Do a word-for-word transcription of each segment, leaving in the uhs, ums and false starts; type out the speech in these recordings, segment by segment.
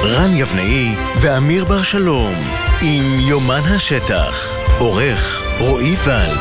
רן יבנאי ואמיר בר שלום עם יומן השטח, עורך רועי ולד.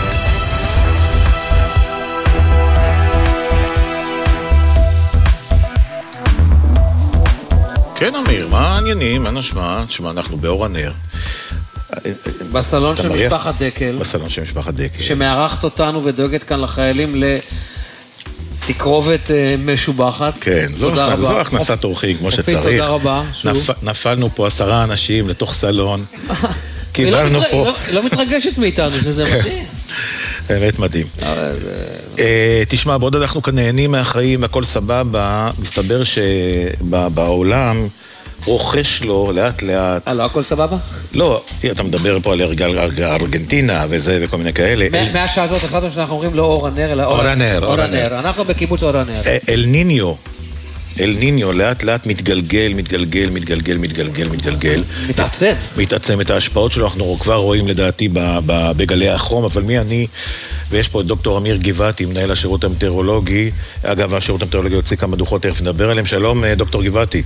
כן אמיר, מה העניינים? מה נשמע? נשמע, אנחנו באור הנר. בסלון של משפחת דקל. בסלון של משפחת דקל. שמארחת אותנו ודואגת כאן לחיילים לתקרובת משובחת. כן, זו הכנסת אורחים כמו שצריך. תודה רבה. נפלנו פה עשרה אנשים לתוך סלון. קיבלנו פה... לא מתרגשת מאיתנו, שזה מדהים. באמת מדהים. תשמע, בעוד אנחנו כאן נהנים מהחיים, הכל סבבה, מסתבר שבעולם רוכש לו לאט לאט. אה, לא הכל סבבה? לא, אתה מדבר פה על ארגנטינה וזה וכל מיני כאלה. מהשעה הזאת החלטנו שאנחנו אומרים לא אור הנר, אלא אור הנר. אור הנר. אנחנו בקיבוץ אור הנר. אל ניניו. אל ניניו לאט לאט מתגלגל, מתגלגל, מתגלגל, מתגלגל, מתגלגל. מתעצם. מתעצם. את ההשפעות שלו אנחנו כבר רואים לדעתי בגלי החום, אבל מי אני? ויש פה את דוקטור אמיר גבעתי, מנהל השירות המטאורולוגי. אגב, השירות המטאורולוגי יוצא כמה דוחות, תכף נדבר עליהם. שלום, דוקטור גבעתי.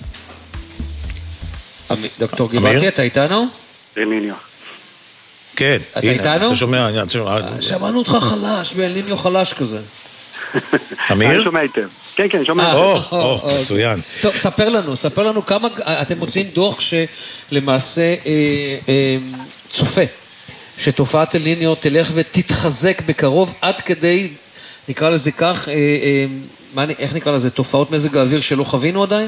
דוקטור גבעתי, אתה איתנו? אל ניניו. כן. אתה איתנו? אתה שומע? שמענו אותך חלש, ואל ניניו חלש כזה. אמיר? אני שומע איתם. כן, כן, שומע. או, או, מצוין. טוב, ספר לנו, ספר לנו כמה, אתם מוצאים דוח שלמעשה צופה, שתופעת אל ניניו תלך ותתחזק בקרוב, עד כדי, נקרא לזה כך, איך נקרא לזה, תופעות מזג האוויר שלא חווינו עדיין?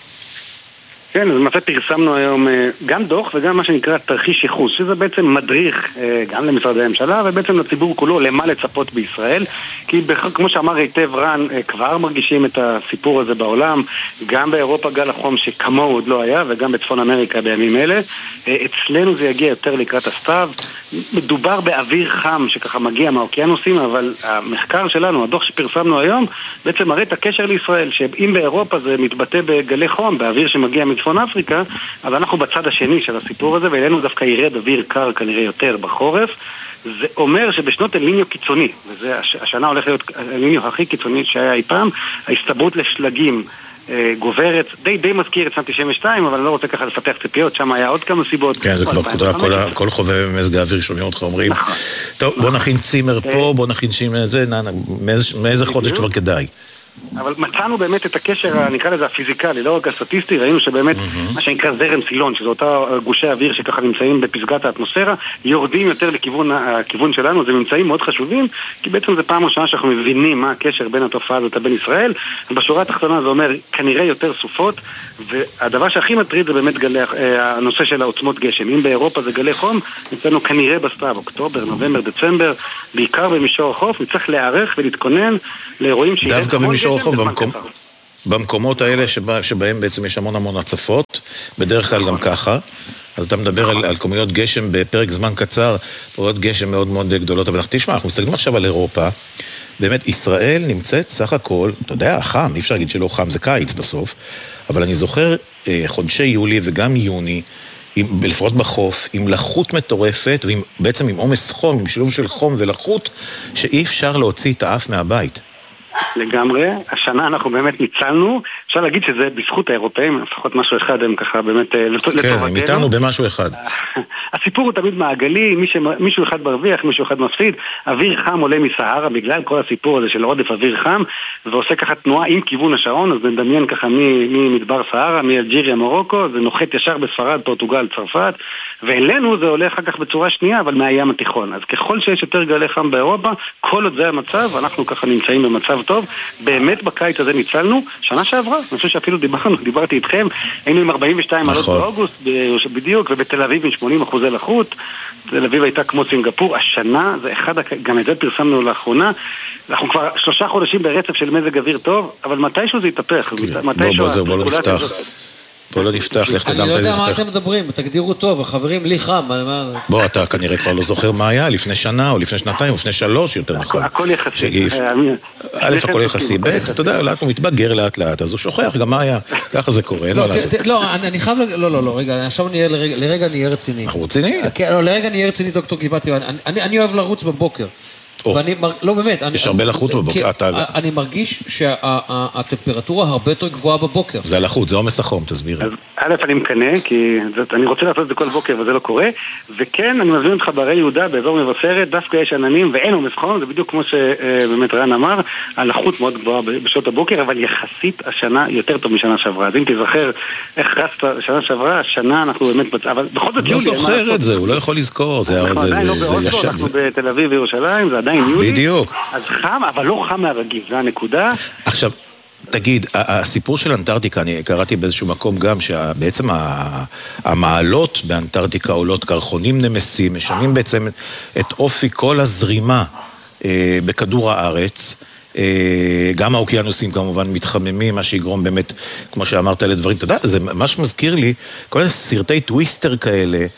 כן, אז למעשה פרסמנו היום גם דוח וגם מה שנקרא תרחיש ייחוס, שזה בעצם מדריך גם למשרדי הממשלה ובעצם לציבור כולו למה לצפות בישראל, כי כמו שאמר היטב רן, כבר מרגישים את הסיפור הזה בעולם, גם באירופה גל החום שכמוהו עוד לא היה וגם בצפון אמריקה בימים אלה. אצלנו זה יגיע יותר לקראת הסתיו, מדובר באוויר חם שככה מגיע מהאוקיינוסים, אבל המחקר שלנו, הדוח שפרסמנו היום, בעצם מראה את הקשר לישראל, שאם באירופה זה מתבטא בגלי חום, באוויר שמגיע מצפון אפריקה, אז אנחנו בצד השני של הסיפור הזה, ואלינו דווקא ירד אוויר קר כנראה יותר בחורף. זה אומר שבשנות אל ניניו קיצוני, וזה השנה הולך להיות אל ניניו הכי קיצוני שהיה אי פעם, ההסתברות לשלגים גוברת, די די מזכיר את שנת תשעים ושתיים, אבל אני לא רוצה ככה לפתח ציפיות, שם היה עוד כמה סיבות. כן, זה כבר כל חובבי מזג האוויר שומעים אותך אומרים. טוב, בוא נכין צימר פה, בוא נכין שימר את זה, מאיזה חודש כבר כדאי. אבל מצאנו באמת את הקשר, נקרא לזה הפיזיקלי, לא רק הסטטיסטי, ראינו שבאמת מה שנקרא זרם סילון, שזה אותה גושי אוויר שככה נמצאים בפסגת האטמוספירה, יורדים יותר לכיוון הכיוון שלנו, זה ממצאים מאוד חשובים, כי בעצם זה פעם ראשונה שאנחנו מבינים מה הקשר בין התופעה הזאת בין ישראל, ובשורה התחתונה זה אומר כנראה יותר סופות, והדבר שהכי מטריד זה באמת גלי, הנושא של העוצמות גשם. אם באירופה זה גלי חום, נצאנו כנראה בסתיו, אוקטובר, נובמבר, דצמבר, בעיקר במישור החוף, נצטרך להיערך ולהתכונן לאירועים שיהיה במקום, במקומות האלה שבה, שבהם בעצם יש המון המון הצפות, בדרך כלל גם ככה, אז אתה מדבר על, על כמויות גשם בפרק זמן קצר, פרויות גשם מאוד מאוד גדולות, אבל תשמע, אנחנו מסתכלים עכשיו על אירופה, באמת ישראל נמצאת סך הכל, אתה יודע, חם, אי אפשר להגיד שלא חם, זה קיץ בסוף, אבל אני זוכר חודשי יולי וגם יוני, עם, לפחות בחוף, עם לחות מטורפת, ובעצם עם עומס חום, עם שילוב של חום ולחות, שאי אפשר להוציא את האף מהבית. לגמרי, השנה אנחנו באמת ניצלנו, אפשר להגיד שזה בזכות האירופאים, לפחות משהו אחד הם ככה באמת לטובתנו. כן, הם איתנו במשהו אחד. הסיפור הוא תמיד מעגלי, מישהו אחד מרוויח, מישהו אחד מפסיד, אוויר חם עולה מסהרה בגלל כל הסיפור הזה של עודף אוויר חם, ועושה ככה תנועה עם כיוון השעון, אז נדמיין ככה ממדבר סהרה, מאלג'יריה, מרוקו, זה נוחת ישר בספרד, פורטוגל, צרפת, ואלינו זה עולה אחר כך בצורה שנייה, אבל מהים התיכון. אז ככל שיש יותר גלי חם באירופה, כל עוד זה המצב, אנחנו ככה נמצאים במצב טוב. באמת בקיץ הזה ניצלנו, שנה שעברה, אני חושב שאפילו דיברנו, דיברתי איתכם, היינו עם ארבעים ושתיים מעלות באוגוסט בדיוק, ובתל אביב עם שמונים אחוזי לחות, תל אביב הייתה כמו סינגפור, השנה זה אחד, גם את זה פרסמנו לאחרונה, אנחנו כבר שלושה חודשים ברצף של מזג אוויר טוב, אבל מתישהו זה יתהפך, מתישהו הספקולציה הזאת. בוא לא נפתח, לך תדם. אני לא יודע מה אתם מדברים, תגדירו טוב, החברים, לי חם. בוא, אתה כנראה כבר לא זוכר מה היה, לפני שנה, או לפני שנתיים, או לפני שלוש, יותר נכון. הכל יחסי. א', הכל יחסי, ב', אתה יודע, הוא מתבגר לאט לאט, אז הוא שוכח גם מה היה, ככה זה קורה, לא לעשות. לא, אני חייב, לא, לא, לא, רגע, עכשיו לרגע נהיה רציני. אנחנו רציני? לא, לרגע נהיה רציני, דוקטור גבעתי, אני אוהב לרוץ בבוקר. ואני, לא באמת, יש הרבה לחות בבוקר. אני מרגיש שהטמפרטורה הרבה יותר גבוהה בבוקר. זה לחות, זה עומס החום, תסביר. אז א' אני מקנה, כי אני רוצה לעשות את זה כל בוקר וזה לא קורה, וכן, אני מזמין אותך בערי יהודה, באזור מבשרת, דווקא יש עננים ואין עומס חום, זה בדיוק כמו שבאמת רן אמר, הלחות מאוד גבוהה בשעות הבוקר, אבל יחסית השנה יותר טוב משנה שעברה. אז אם תזכר איך רצת שנה שעברה, השנה אנחנו באמת, אבל בכל זאת יולי. לא זוכר את זה, הוא לא יכול לזכור, זה ישן. אנחנו בתל אביב וירושלים, זה עדיין יולי. בדיוק. אז חם, אבל לא חם מהרגיל, זה הנקודה. עכשיו, תגיד, הסיפור של אנטארקטיקה, אני קראתי באיזשהו מקום גם, שבעצם המעלות באנטארקטיקה עולות, קרחונים נמסים, משנים בעצם את אופי כל הזרימה בכדור הארץ, גם האוקיינוסים כמובן מתחממים, מה שיגרום באמת, כמו שאמרת, לדברים, אתה יודע, זה ממש מזכיר לי, כל הסרטי טוויסטר כאלה,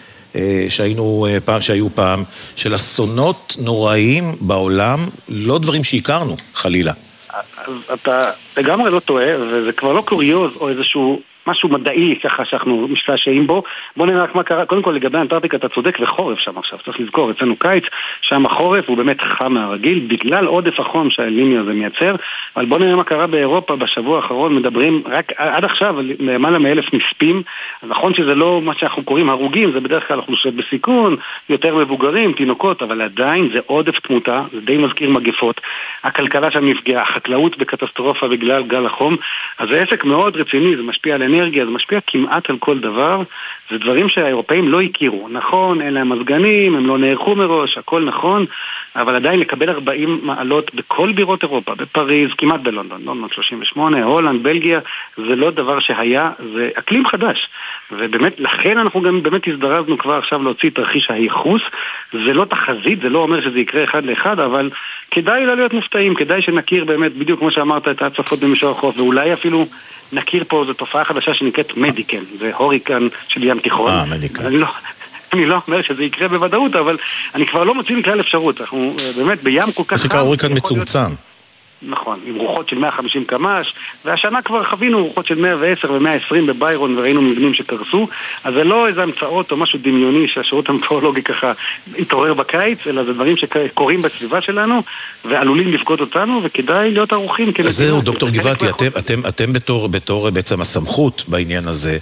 שהיינו פעם, שהיו פעם, של אסונות נוראיים בעולם, לא דברים שהכרנו, חלילה. אז אתה לגמרי לא טועה, וזה כבר לא קוריוז או איזשהו משהו מדעי ככה שאנחנו משתעשעים בו. בוא נראה רק מה קרה. קודם כל לגבי אנטארקטיקה אתה צודק, וחורף שם עכשיו, צריך לזכור, אצלנו קיץ, שם החורף הוא באמת חם מהרגיל, בגלל עודף החום שהאליניו הזה מייצר. אבל בוא נראה מה קרה באירופה בשבוע האחרון, מדברים רק עד עכשיו למעלה מאלף נספים. נכון שזה לא מה שאנחנו קוראים הרוגים, זה בדרך כלל אוכלוסיות בסיכון, יותר מבוגרים, תינוקות, אבל עדיין זה עודף תמותה, זה די מזכיר מגפות. הכלכלה שם נפגעה, החקלאות בקטסטרופה בגלל גל החום. אז זה עסק מאוד רציני, זה משפיע על אנרגיה, זה משפיע כמעט על כל דבר. זה דברים שהאירופאים לא הכירו. נכון, אין להם מזגנים, הם לא נערכו מראש, הכל נכון, אבל עדיין לקבל ארבעים מעלות בכל בירות אירופה, בפריז, כמעט בלונדון, לונדון שלושים ושמונה, הולנד, בלגיה, זה לא דבר שהיה, זה אקלים חדש. ובאמת, לכן אנחנו גם באמת הזדרזנו כבר עכשיו להוציא תרחיש הייחוס. זה לא תחזית, זה לא אומר שזה יקרה אחד לאחד, אבל כדאי לא להיות מופתעים, כדאי שנכיר באמת, בדיוק כמו שאמרת, את ההצפות במישור החוף, ואולי אפילו נכיר פה, זו תופעה חדשה שנקראת מדיקן, זה הוריקן של ים תיכון. אה, מדיקן. אני לא, אני לא אומר שזה יקרה בוודאות, אבל אני כבר לא מוצאים כלל אפשרות. אנחנו באמת בים כל כך... זה שקרה הוריקן מצומצם. נכון, עם רוחות של מאה וחמישים קמ"ש, והשנה כבר חווינו רוחות של מאה ועשר ו-מאה ועשרים בביירון, וראינו מבנים שקרסו, אז זה לא איזה המצאות או משהו דמיוני שהשירות המטאורולוגי ככה התעורר בקיץ, אלא זה דברים שקורים בסביבה שלנו, ועלולים לפקוד אותנו, וכדאי להיות ערוכים. אז זהו, דוקטור גבעתי, אתם, אתם, אתם בתור, בתור בעצם הסמכות בעניין הזה,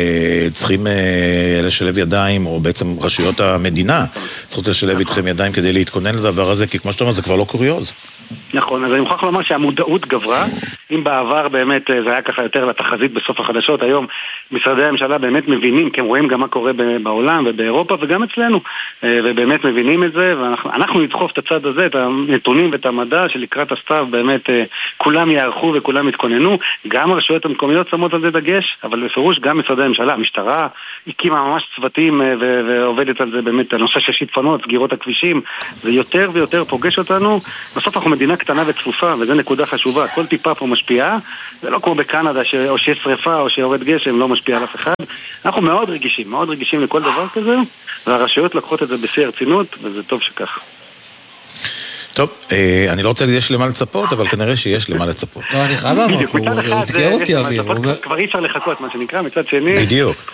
צריכים לשלב ידיים, או בעצם רשויות המדינה, צריכות לשלב איתכם ידיים כדי להתכונן לדבר הזה, כי כמו שאתה אומר, זה כבר לא קוריוז. נכון, אז אני מוכרח לומר שהמודעות גברה. אם בעבר באמת זה היה ככה יותר לתחזית בסוף החדשות, היום משרדי הממשלה באמת מבינים, כי הם רואים גם מה קורה בעולם ובאירופה וגם אצלנו, ובאמת מבינים את זה, ואנחנו נדחוף את הצד הזה, את הנתונים ואת המדע שלקראת הסתיו באמת כולם יערכו וכולם יתכוננו. גם הרשויות המקומיות שמות על זה דגש, אבל בפירוש גם משרדי הממשלה, המשטרה הקימה ממש צוותים ועובדת על זה באמת, הנושא של שיטפונות, סגירות הכבישים, זה יותר ויותר פוגש אותנו. בסוף אנחנו מדינה קטנה וצפופה, וזו נקודה חשובה. כל טיפה פה משפיעה, זה לא כמו בקנדה, ש... או שיש שריפה או שיורד גשם, לא משפיע על אף אחד. אנחנו מאוד רגישים, מאוד רגישים לכל דבר כזה, והרשויות לקחות את זה בשיא הרצינות, וזה טוב שכך. טוב, אני לא רוצה להגיד יש למה לצפות, אבל כנראה שיש למה לצפות. לא, אני חייב לעבור, הוא אתגר אותי, אמיר. כבר אי אפשר לחכות, מה שנקרא, מצד שני. בדיוק.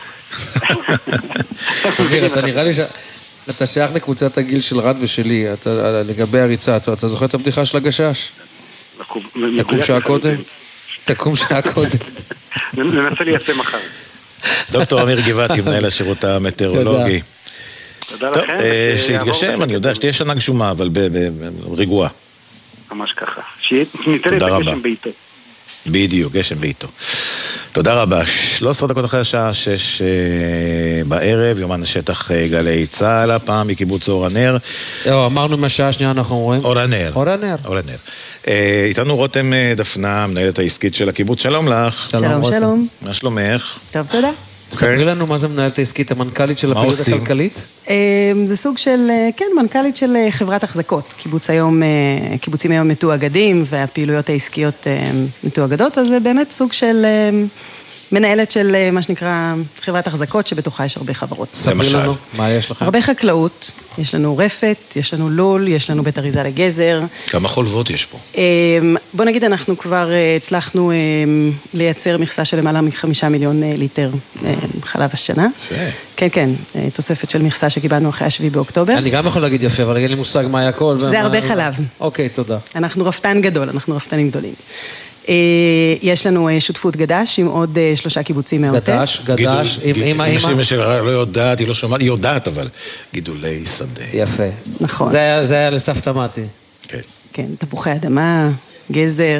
אמיר, אתה נראה לי ש... אתה שייך לקבוצת הגיל של רד ושלי, אתה, לגבי הריצה, אתה, אתה זוכר את הבדיחה של הגשש? תקום שעה קודם? תקום שעה קודם. ננסה ליישם מחר. דוקטור אמיר גבעתי, מנהל השירות המטאורולוגי. תודה טוב, לכם. שיתגשם, אני יודע שתהיה שנה גשומה, אבל ברגועה. ממש ככה. שניתן את הגשם בעיתו. בדיוק, גשם בעיתו. תודה רבה. שלוש עשרה דקות אחרי השעה שש בערב, יומן השטח גלי צהל, הפעם מקיבוץ אור הנר. אמרנו מהשעה השנייה אנחנו רואים. אור הנר. אור הנר. אור הנר. איתנו רותם דפנה, מנהלת העסקית של הקיבוץ. שלום לך. שלום, שלום. מה שלומך? טוב, תודה. ספרי לנו מה זה מנהלת העסקית, המנכ"לית של הפעילות הכלכלית? זה סוג של, כן, מנכ"לית של חברת החזקות. קיבוץ היום, קיבוצים היום מתואגדים, והפעילויות העסקיות מתואגדות, אז זה באמת סוג של מנהלת של מה שנקרא חברת החזקות, שבתוכה יש הרבה חברות. ספרי לנו, מה יש לכם? הרבה חקלאות, יש לנו רפת, יש לנו לול, יש לנו בית אריזה לגזר. כמה חולבות יש פה? בוא נגיד, אנחנו כבר הצלחנו לייצר מכסה של למעלה מחמישה מיליון ליטר חלב השנה. כן, כן, תוספת של מכסה שקיבלנו אחרי השביעי באוקטובר. אני גם יכול להגיד יפה, אבל אין לי מושג מה היה הכל. זה הרבה חלב. אוקיי, תודה. אנחנו רפתן גדול, אנחנו רפתנים גדולים. יש לנו שותפות גדש עם עוד שלושה קיבוצים מהעוטף. גדש, גדש, עם האמא. אמא שלה לא יודעת, היא לא שומעת, היא יודעת אבל, גידולי שדה. יפה. נכון. זה היה לסבתא מתי. כן. כן, תפוחי אדמה, גזר,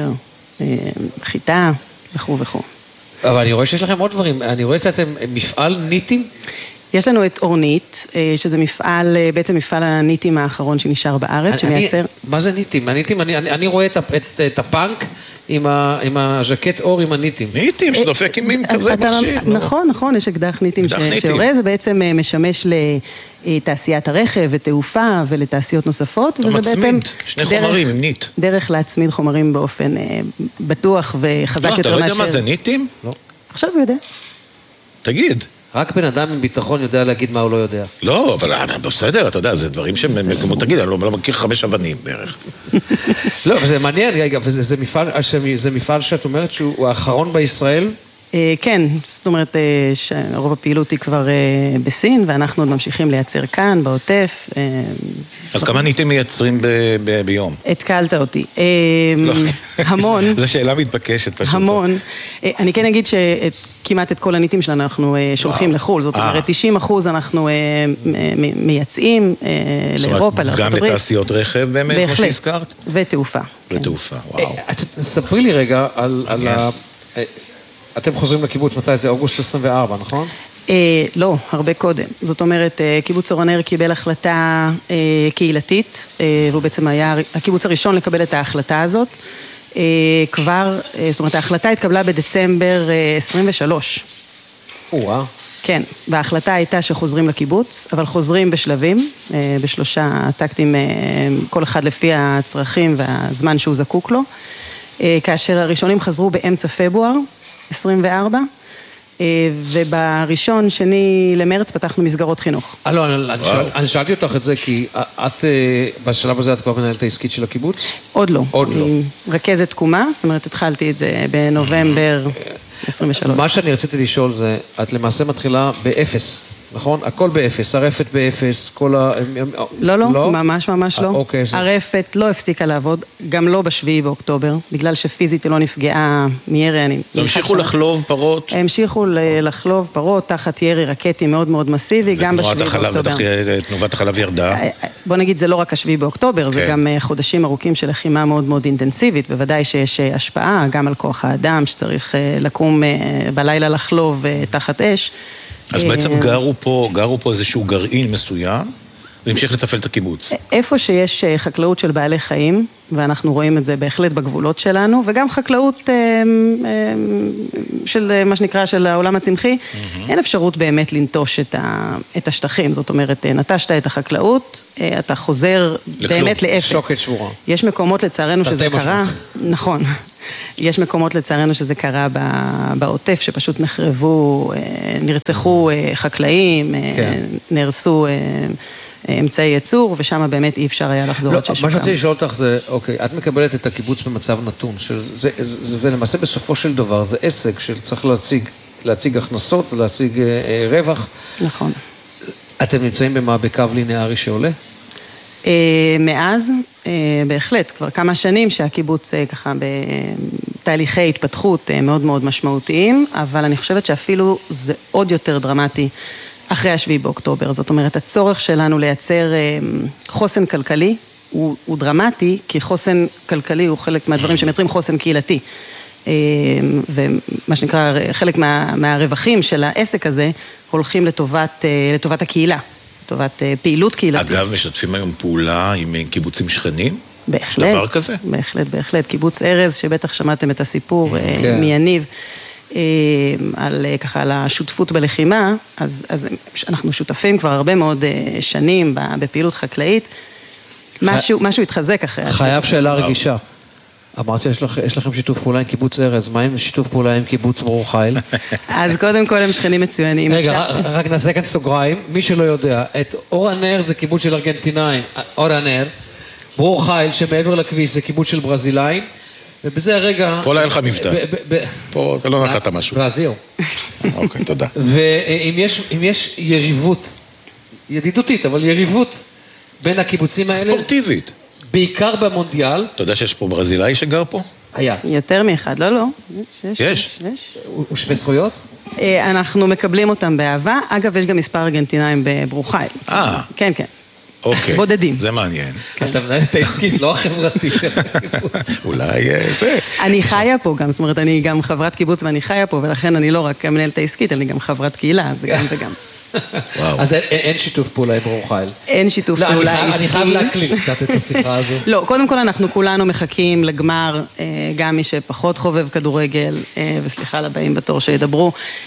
חיטה, וכו' וכו'. אבל אני רואה שיש לכם עוד דברים, אני רואה שאתם מפעל ניטים? יש לנו את אורנית, שזה מפעל, בעצם מפעל הניטים האחרון שנשאר בארץ, שמייצר... מה זה ניטים? הניטים, אני רואה את הפאנק עם הז'קט אור עם הניטים. ניטים, שדופק עם כזה מכשיר. נכון, נכון, יש אקדח ניטים שיורה, זה בעצם משמש לתעשיית הרכב ותעופה ולתעשיות נוספות. אתה מצמיד, שני חומרים עם ניט. דרך להצמיד חומרים באופן בטוח וחזק יותר מאשר... אתה לא יודע מה זה ניטים? לא. עכשיו הוא יודע. תגיד. רק בן אדם עם ביטחון יודע להגיד מה הוא לא יודע. לא, אבל בסדר, אתה יודע, זה דברים שהם, כמו תגיד, אני לא מכיר חמש אבנים בערך. לא, וזה מעניין, זה מפעל שאת אומרת שהוא האחרון בישראל? כן, זאת אומרת, רוב הפעילות היא כבר בסין, ואנחנו עוד ממשיכים לייצר כאן, בעוטף. אז כמה ניטים מייצרים ביום? התקלת אותי. המון. זו שאלה מתבקשת פשוט. המון. אני כן אגיד שכמעט את כל הניטים שלנו אנחנו שולחים לחול, זאת אומרת, תשעים אחוז אנחנו מייצאים לאירופה, לארצות הברית. גם לתעשיות רכב באמת, כמו שהזכרת? ותעופה. ותעופה, וואו. ספרי לי רגע על ה... אתם חוזרים לקיבוץ, מתי זה? אוגוסט עשרים וארבע, נכון? לא, הרבה קודם. זאת אומרת, קיבוץ אור הנר קיבל החלטה קהילתית, והוא בעצם היה הקיבוץ הראשון לקבל את ההחלטה הזאת. כבר, זאת אומרת, ההחלטה התקבלה בדצמבר עשרים ושלוש. וואו. כן, וההחלטה הייתה שחוזרים לקיבוץ, אבל חוזרים בשלבים, בשלושה טקטים, כל אחד לפי הצרכים והזמן שהוא זקוק לו. כאשר הראשונים חזרו באמצע פברואר עשרים וארבע, ובראשון, שני למרץ פתחנו מסגרות חינוך. לא, אני שאלתי אותך את זה, כי את, בשלב הזה את כבר מנהלת העסקית של הקיבוץ? עוד לא. עוד לא. רכזת תקומה, זאת אומרת, התחלתי את זה בנובמבר עשרים ושלוש. מה שאני רציתי לשאול זה, את למעשה מתחילה באפס. נכון? הכל באפס, הרפת באפס, כל ה... לא, לא, ממש ממש לא. אוקיי. הרפת לא הפסיקה לעבוד, גם לא בשביעי באוקטובר, בגלל שפיזית היא לא נפגעה מירי, אני... המשיכו לחלוב פרות? המשיכו לחלוב פרות תחת ירי רקטי מאוד מאוד מסיבי, גם בשביעי באוקטובר. ותנובת החלב ירדה? בוא נגיד, זה לא רק השביעי באוקטובר, זה גם חודשים ארוכים של לחימה מאוד מאוד אינטנסיבית, בוודאי שיש השפעה גם על כוח האדם, שצריך לקום בלילה לחלוב תחת אש. אז בעצם גרו פה, גרו פה איזשהו גרעין מסוים, והמשיך לתפעל את הקיבוץ. איפה שיש חקלאות של בעלי חיים, ואנחנו רואים את זה בהחלט בגבולות שלנו, וגם חקלאות של מה שנקרא של העולם הצמחי, אין אפשרות באמת לנטוש את השטחים, זאת אומרת, נטשת את החקלאות, אתה חוזר באמת לאפס. שוקת שבורה. יש מקומות לצערנו שזה קרה, נכון, יש מקומות לצערנו שזה קרה בעוטף, שפשוט נחרבו, נרצחו חקלאים, נהרסו אמצעי ייצור, ושם באמת אי אפשר היה לחזור עוד שש. מה שרציתי לשאול אותך זה, אוקיי, את מקבלת את הקיבוץ במצב נתון, ולמעשה בסופו של דבר זה עסק שצריך להציג, להציג הכנסות, להציג רווח. נכון. אתם נמצאים במה בקו לינארי שעולה? מאז, בהחלט, כבר כמה שנים שהקיבוץ ככה בתהליכי התפתחות מאוד מאוד משמעותיים, אבל אני חושבת שאפילו זה עוד יותר דרמטי אחרי השביעי באוקטובר. זאת אומרת, הצורך שלנו לייצר חוסן כלכלי הוא, הוא דרמטי, כי חוסן כלכלי הוא חלק מהדברים שמייצרים חוסן קהילתי. ומה שנקרא, חלק מה, מהרווחים של העסק הזה הולכים לטובת, לטובת הקהילה, לטובת פעילות קהילתית. אגב, משתפים היום פעולה עם קיבוצים שכנים? בהחלט. דבר כזה? בהחלט, בהחלט. קיבוץ ארז, שבטח שמעתם את הסיפור כן. מיניב. על ככה על השותפות בלחימה, אז, אז אנחנו שותפים כבר הרבה מאוד שנים בפעילות חקלאית, משהו, משהו התחזק אחרי. חייב שאלה רגישה. אמרת שיש לכם שיתוף פעולה עם קיבוץ ארז, מה עם שיתוף פעולה עם קיבוץ ברור חיל? אז קודם כל הם שכנים מצוינים. רגע, רק נעשה כאן סוגריים, מי שלא יודע, את אור הנר זה קיבוץ של ארגנטינאים, אור הנר, ברור חיל שמעבר לכביש זה קיבוץ של ברזילאים, ובזה הרגע... פה לא היה לך מבטא, פה אתה לא נתת משהו. ברזיל. אוקיי, תודה. ואם יש יריבות, ידידותית, אבל יריבות בין הקיבוצים האלה... ספורטיבית. בעיקר במונדיאל. אתה יודע שיש פה ברזילאי שגר פה? היה. יותר מאחד, לא, לא. יש? יש. הוא שווה זכויות? אנחנו מקבלים אותם באהבה. אגב, יש גם מספר ארגנטינאים בברור חיל. אה. כן, כן. אוקיי. בודדים. זה מעניין. אתה מנהל את העסקית, לא החברתית. אולי זה. אני חיה פה גם, זאת אומרת, אני גם חברת קיבוץ ואני חיה פה, ולכן אני לא רק מנהלת העסקית, אני גם חברת קהילה, זה גם וגם. אז אין שיתוף פעולה עם ברור חיל. אין שיתוף פעולה עסקי. אני חייב להקליל קצת את השיחה הזו. לא, קודם כל אנחנו כולנו מחכים לגמר, גם מי שפחות חובב כדורגל, וסליחה לבאים בתור שידברו,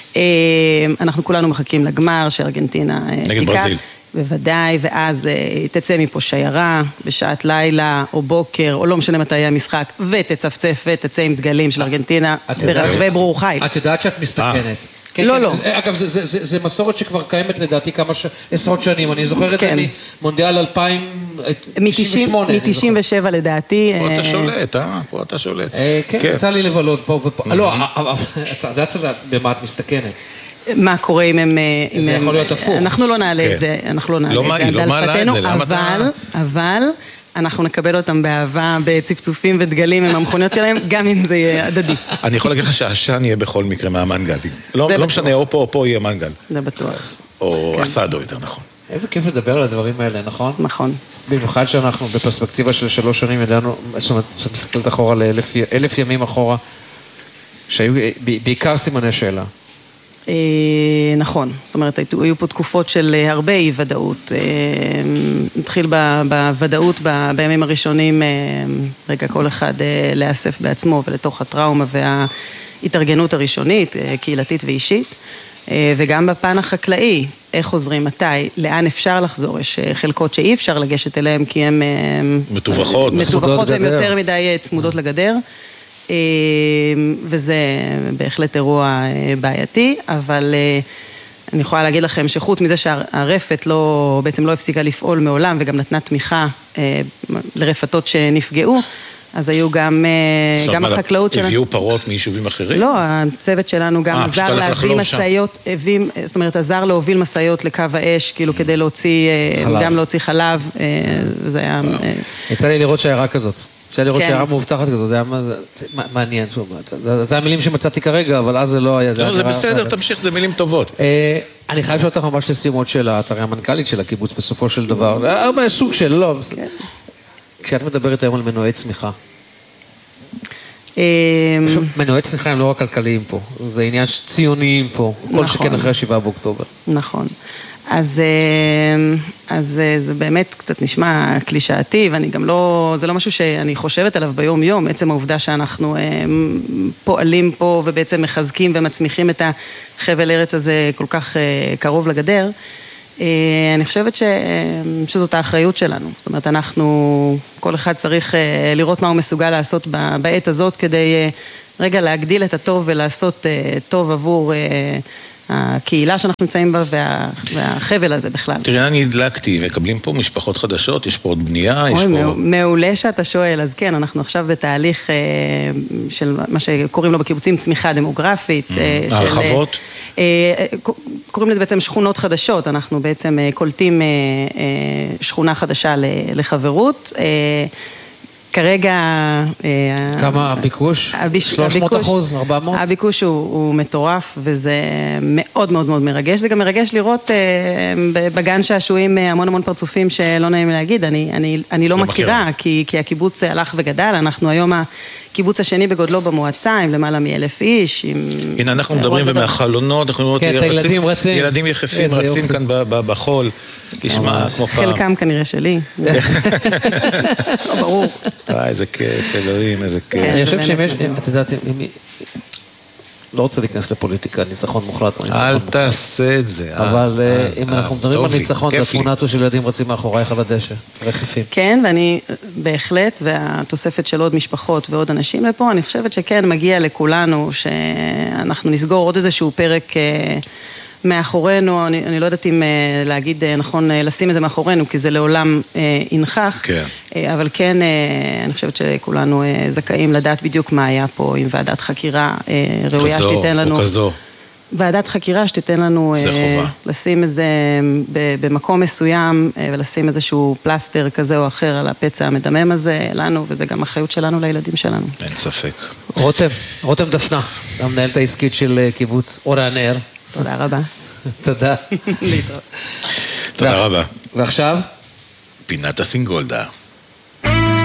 אנחנו כולנו מחכים לגמר שארגנטינה תיקח. נגד ברזיל. בוודאי, ואז תצא מפה שיירה בשעת לילה או בוקר, או לא משנה מתי היה משחק, ותצפצף ותצא עם דגלים של ארגנטינה ברחבי ברור חיל. את יודעת שאת מסתכנת. לא, לא. אגב, זה מסורת שכבר קיימת לדעתי כמה עשרות שנים, אני זוכר את זה ממונדיאל אלפיים ושמונה. מ-תשעים ושבע לדעתי. פה אתה שולט, אה? פה אתה שולט. כן, יצא לי לבלות פה ופה. לא, את יודעת במה את מסתכנת. מה קורה אם הם... זה יכול להיות הפוך. אנחנו לא נעלה את זה, אנחנו לא נעלה את זה. לא מעלה את זה, למה אתה... אבל... אנחנו נקבל אותם באהבה, בצפצופים ודגלים עם המכוניות שלהם, גם אם זה יהיה הדדי. אני יכול להגיד לך שהעשן יהיה בכל מקרה מהמנגלים. לא משנה, או פה או פה יהיה מנגל. זה בטוח. או אסדו יותר נכון. איזה כיף לדבר על הדברים האלה, נכון? נכון. במיוחד שאנחנו בפרספקטיבה של שלוש שנים ידענו, זאת אומרת, שאת מסתכלת אחורה לאלף ימים אחורה, שהיו בעיקר סימני שאלה. נכון, זאת אומרת, היו פה תקופות של הרבה אי ודאות. נתחיל בוודאות בימים הראשונים, רגע כל אחד לאסף בעצמו ולתוך הטראומה וההתארגנות הראשונית, קהילתית ואישית, וגם בפן החקלאי, איך חוזרים, מתי, לאן אפשר לחזור, יש חלקות שאי אפשר לגשת אליהם כי הן מטווחרות, מטווחרות והן יותר מדי צמודות לגדר. וזה בהחלט אירוע בעייתי, אבל אני יכולה להגיד לכם שחוץ מזה שהרפת לא, בעצם לא הפסיקה לפעול מעולם וגם נתנה תמיכה לרפתות שנפגעו, אז היו גם, גם החקלאות שלנו. הביאו פרות מיישובים אחרים? לא, הצוות שלנו גם עזר להביא מסעיות, זאת אומרת, עזר להוביל מסעיות לקו האש, כאילו כדי להוציא, גם להוציא חלב, זה היה... יצא לי לראות שיירה כזאת. אפשר לראות שהערה מאובטחת כזאת, זה היה מעניין, זה המילים שמצאתי כרגע, אבל אז זה לא היה. זה בסדר, תמשיך, זה מילים טובות. אני חייב לשאול אותך ממש לסיומות שאלה, את הרי המנכ"לית של הקיבוץ בסופו של דבר, הרבה סוג של, לא, כשאת מדברת היום על מנועי צמיחה, מנועי צמיחה הם לא רק כלכליים פה, זה עניין ציוניים פה, כל שכן אחרי השבעה באוקטובר. נכון. אז, אז זה באמת קצת נשמע קלישאתי, ואני גם לא, זה לא משהו שאני חושבת עליו ביום יום, עצם העובדה שאנחנו פועלים פה ובעצם מחזקים ומצמיחים את החבל ארץ הזה כל כך קרוב לגדר, אני חושבת ש, שזאת האחריות שלנו, זאת אומרת אנחנו, כל אחד צריך לראות מה הוא מסוגל לעשות בעת הזאת כדי רגע להגדיל את הטוב ולעשות טוב עבור הקהילה שאנחנו נמצאים בה וה, והחבל הזה בכלל. תראה, אני הדלקתי, מקבלים פה משפחות חדשות, יש פה עוד בנייה, יש אוי, פה... מעולה שאתה שואל, אז כן, אנחנו עכשיו בתהליך של מה שקוראים לו בקיבוצים צמיחה דמוגרפית. הרחבות? קוראים לזה בעצם שכונות חדשות, אנחנו בעצם קולטים שכונה חדשה לחברות. כרגע... כמה הביקוש? שלוש מאות אחוז, ארבע מאות? הביקוש הוא מטורף, וזה מאוד מאוד מאוד מרגש. זה גם מרגש לראות בגן שעשועים המון המון פרצופים שלא נעים להגיד. אני לא מכירה, כי הקיבוץ הלך וגדל. אנחנו היום הקיבוץ השני בגודלו במועצה, עם למעלה מאלף איש. הנה, אנחנו מדברים ומהחלונות, אנחנו רואים ילדים יחפים רצים כאן בחול. תשמע, כמו פעם. חלקם כנראה שלי. לא ברור. איזה כיף, אלוהים, איזה כיף. אני חושב שאם יש, את יודעת, לא רוצה להיכנס לפוליטיקה, ניצחון מוחלט. אל תעשה את זה. אבל אם אנחנו מדברים על ניצחון, זה תמונתו של ילדים רצים מאחורייך על הדשא, רחפים. כן, ואני בהחלט, והתוספת של עוד משפחות ועוד אנשים לפה, אני חושבת שכן מגיע לכולנו, שאנחנו נסגור עוד איזשהו פרק מאחורינו, אני, אני לא יודעת אם להגיד נכון לשים את זה מאחורינו, כי זה לעולם ינכח, כן. אבל כן, אני חושבת שכולנו זכאים לדעת בדיוק מה היה פה עם ועדת חקירה ראויה כזו, שתיתן לנו. או כזו. ועדת חקירה שתיתן לנו לשים את זה במקום מסוים ולשים איזשהו פלסטר כזה או אחר על הפצע המדמם הזה לנו, וזה גם אחריות שלנו לילדים שלנו. אין ספק. רותם, רותם דפנה, המנהלת העסקית של קיבוץ אור הנר. תודה רבה. תודה. תודה רבה. ועכשיו? פינת הסינגולדה.